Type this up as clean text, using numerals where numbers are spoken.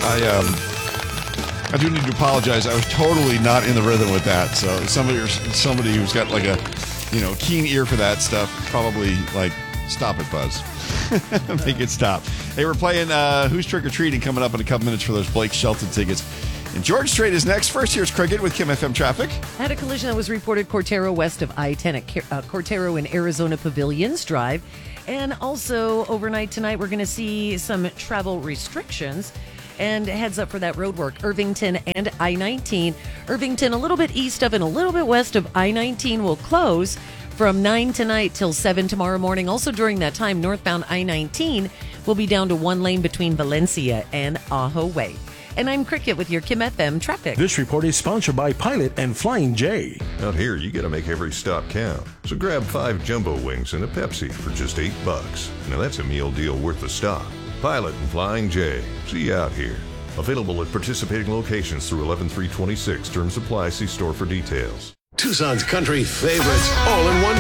I do need to apologize. I was totally not in the rhythm with that. So somebody who's got like a keen ear for that stuff probably stop it, Buzz. Make it stop. Hey, we're playing Who's Trick or Treating coming up in a couple minutes for those Blake Shelton tickets. And George Strait is next. First, here's Cricket with Kim FM traffic. Had a collision that was reported Cortero west of I-10 at Cortero and Arizona Pavilions Drive. And also overnight tonight, we're going to see some travel restrictions. And heads up for that road work, Irvington and I-19. Irvington a little bit east of and a little bit west of I-19 will close from 9 tonight till 7 tomorrow morning. Also during that time, northbound I-19 will be down to one lane between Valencia and Ajo Way. And I'm Cricket with your Kim FM traffic. This report is sponsored by Pilot and Flying J. Out here, you got to make every stop count. So grab 5 jumbo wings and a Pepsi for just $8. Now that's a meal deal worth the stop. Pilot and Flying J. See you out here. Available at participating locations through 11/3/26. Terms apply. See store for details. Tucson's country favorites all in one